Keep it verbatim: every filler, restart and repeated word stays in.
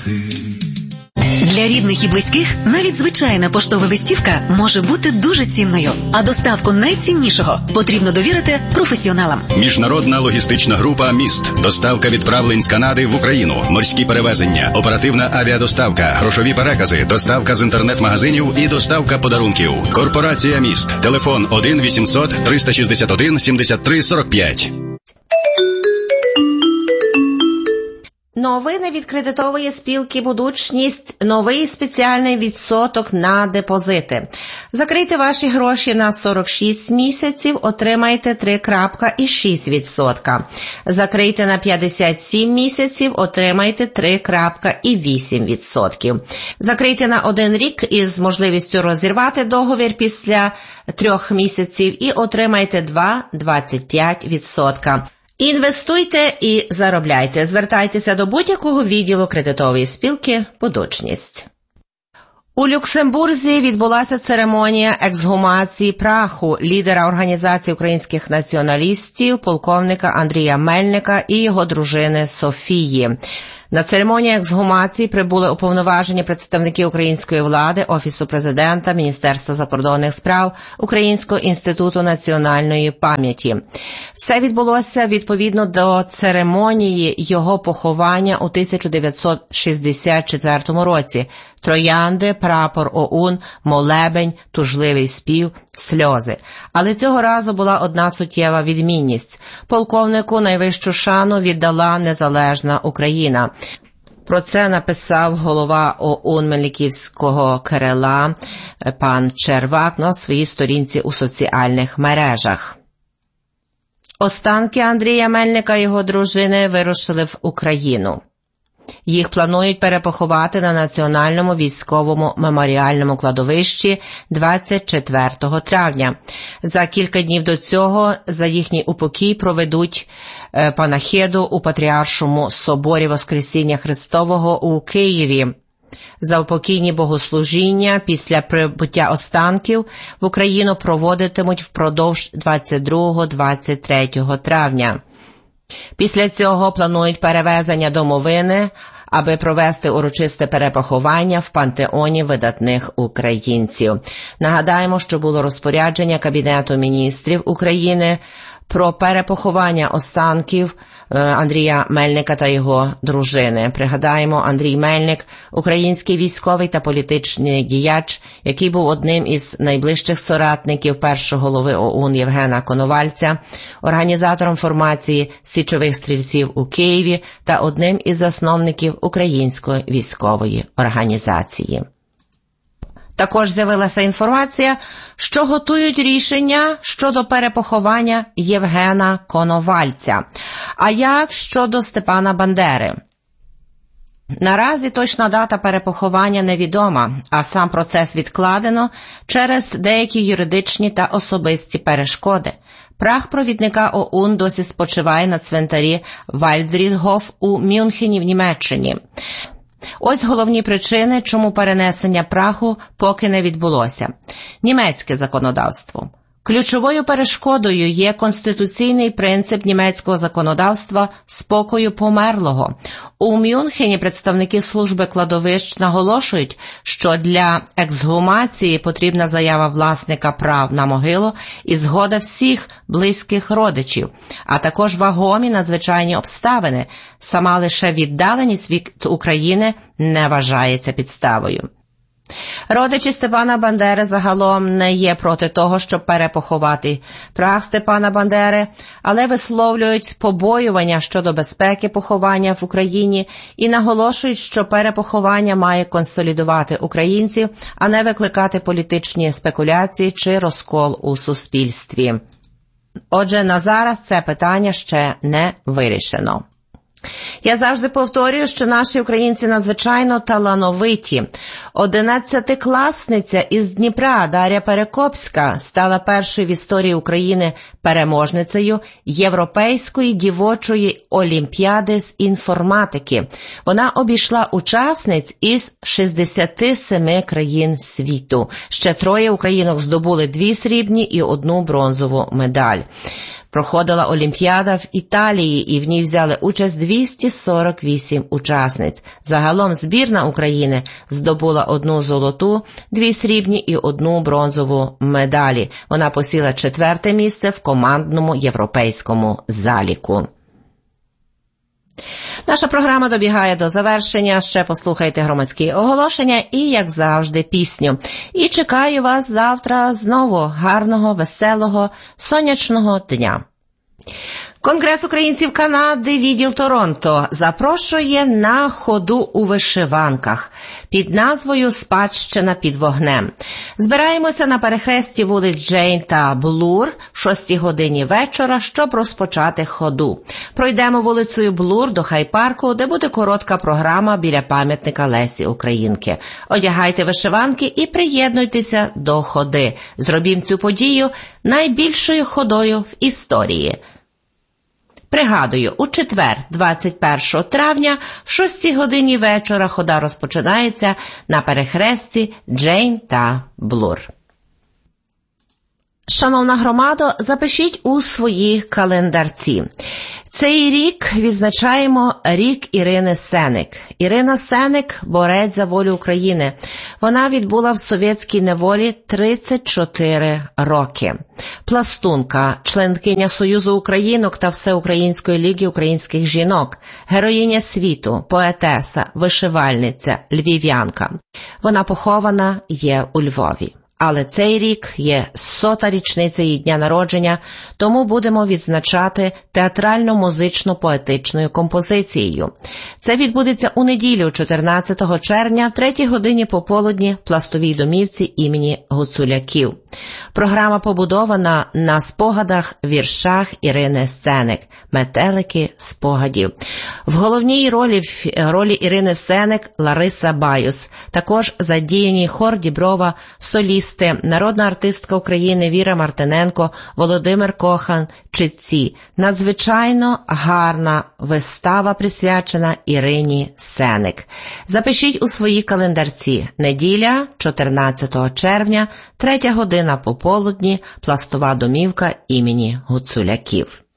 Для рідних і близьких навіть звичайна поштова листівка може бути дуже цінною. А доставку найціннішого потрібно довірити професіоналам. Міжнародна логістична група «Міст». Доставка відправлень з Канади в Україну. Морські перевезення, оперативна авіадоставка, грошові перекази, доставка з інтернет-магазинів і доставка подарунків. Корпорація «Міст». Телефон один вісімсот триста шістдесят один сімдесят три сорок п'ять. Новини від кредитової спілки «Будучність». Новий спеціальний відсоток на депозити. Закрийте ваші гроші на сорок шість місяців, отримайте три цілих шість десятих відсотка. Закрийте на п'ятдесят сім місяців, отримайте три цілих вісім десятих відсотка. Закрийте на один рік із можливістю розірвати договір після трьох місяців і отримайте два цілих двадцять п'ять сотих відсотка. Інвестуйте і заробляйте. Звертайтеся до будь-якого відділу кредитової спілки «Будучність». У Люксембурзі відбулася церемонія ексгумації праху лідера Організації українських націоналістів, полковника Андрія Мельника і його дружини Софії. На церемонію ексгумації прибули уповноважені представники української влади, Офісу президента, Міністерства закордонних справ, Українського інституту національної пам'яті. Все відбулося відповідно до церемонії його поховання у тисяча дев'ятсот шістдесят четвертому році. Троянди, прапор ОУН, молебень, тужливий спів, сльози. Але цього разу була одна суттєва відмінність. Полковнику найвищу шану віддала незалежна Україна. Про це написав голова ОУН Мельниківського крила пан Червак на своїй сторінці у соціальних мережах. Останки Андрія Мельника і його дружини вирушили в Україну. Їх планують перепоховати на Національному військовому меморіальному кладовищі двадцять четвертого травня. За кілька днів до цього за їхній упокій проведуть панахиду у Патріаршому соборі Воскресіння Христового у Києві. Заупокійні богослужіння після прибуття останків в Україну проводитимуть впродовж двадцять другого - двадцять третього травня. Після цього планують перевезення домовини, аби провести урочисте перепоховання в пантеоні видатних українців. Нагадаємо, що було розпорядження Кабінету міністрів України про перепоховання останків Андрія Мельника та його дружини. Пригадаємо, Андрій Мельник – український військовий та політичний діяч, який був одним із найближчих соратників першого голови ОУН Євгена Коновальця, організатором формації січових стрільців у Києві та одним із засновників Української військової організації. Також з'явилася інформація, що готують рішення щодо перепоховання Євгена Коновальця. А як щодо Степана Бандери? Наразі точна дата перепоховання невідома, а сам процес відкладено через деякі юридичні та особисті перешкоди. Прах провідника ОУН досі спочиває на цвинтарі Вальдфрідгоф у Мюнхені в Німеччині. Ось головні причини, чому перенесення праху поки не відбулося. Німецьке законодавство. Ключовою перешкодою є конституційний принцип німецького законодавства спокою померлого. У Мюнхені представники служби кладовищ наголошують, що для ексгумації потрібна заява власника прав на могилу і згода всіх близьких родичів, а також вагомі надзвичайні обставини. Сама лише віддаленість від України не вважається підставою. Родичі Степана Бандери загалом не є проти того, щоб перепоховати прах Степана Бандери, але висловлюють побоювання щодо безпеки поховання в Україні і наголошують, що перепоховання має консолідувати українців, а не викликати політичні спекуляції чи розкол у суспільстві. Отже, на зараз це питання ще не вирішено. Я завжди повторюю, що наші українці надзвичайно талановиті. Одинадцятикласниця із Дніпра Дар'я Перекопська стала першою в історії України переможницею Європейської дівочої олімпіади з інформатики. Вона обійшла учасниць із шістдесяти семи країн світу. Ще троє українок здобули дві срібні і одну бронзову медаль. Проходила Олімпіада в Італії, і в ній взяли участь двісті сорок вісім учасниць. Загалом збірна України здобула одну золоту, дві срібні і одну бронзову медалі. Вона посіла четверте місце в командному європейському заліку. Наша програма добігає до завершення. Ще послухайте громадські оголошення і, як завжди, пісню. І чекаю вас завтра знову гарного, веселого, сонячного дня. Конгрес українців Канади, відділ Торонто, запрошує на ходу у вишиванках під назвою «Спадщина під вогнем». Збираємося на перехресті вулиць Джейн та Блур в шостій годині вечора, щоб розпочати ходу. Пройдемо вулицею Блур до Хай-парку, де буде коротка програма біля пам'ятника Лесі Українки. Одягайте вишиванки і приєднуйтеся до ходи. Зробімо цю подію найбільшою ходою в історії. Пригадую, у четвер, двадцять першого травня, в шостій годині вечора хода розпочинається на перехресті Джейн та Блур. Шановна громадо, запишіть у свої календарці. Цей рік відзначаємо рік Ірини Сеник. Ірина Сеник – борець за волю України. Вона відбула в совєтській неволі тридцять чотири роки. Пластунка, членкиня Союзу українок та Всеукраїнської ліги українських жінок, героїня світу, поетеса, вишивальниця, львів'янка. Вона похована є у Львові. Але цей рік є сота річниця її дня народження, тому будемо відзначати театрально-музично-поетичною композицією. Це відбудеться у неділю, чотирнадцятого червня, в третій годині пополудні в Пластовій домівці імені Гуцуляків. Програма побудована на спогадах, віршах Ірини Сеник «Метелики спогадів». В головній ролі, в ролі Ірини Сеник Лариса Баюс. Також задіяні хор Діброва, солісти, народна артистка України Віра Мартиненко, Володимир Кохан, читці. Надзвичайно гарна вистава присвячена Ірині Сеник. Запишіть у свої календарці. Неділя, чотирнадцятого червня, третя година пополудні, Пластова домівка імені Гуцуляків.